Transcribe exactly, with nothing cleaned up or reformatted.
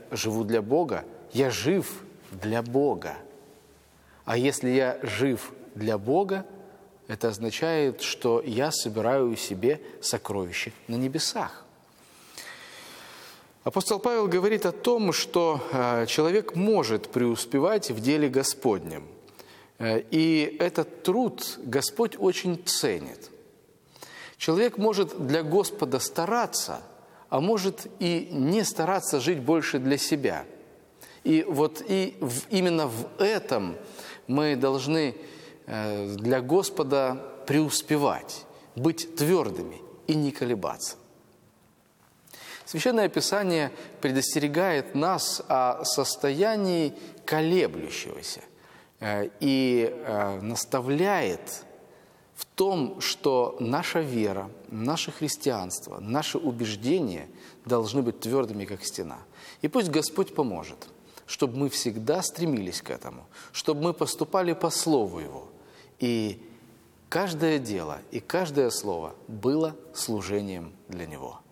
живу для Бога, я жив для Бога. А если я жив для Бога, это означает, что я собираю себе сокровища на небесах. Апостол Павел говорит о том, что человек может преуспевать в деле Господнем. И этот труд Господь очень ценит. Человек может для Господа стараться, а может и не стараться жить больше для себя. И вот и в, именно в этом мы должны для Господа преуспевать, быть твердыми и не колебаться. Священное Писание предостерегает нас о состоянии колеблющегося и наставляет в том, что наша вера, наше христианство, наши убеждения должны быть твердыми, как стена. И пусть Господь поможет, чтобы мы всегда стремились к этому, чтобы мы поступали по Слову Его, и каждое дело и каждое слово было служением для Него.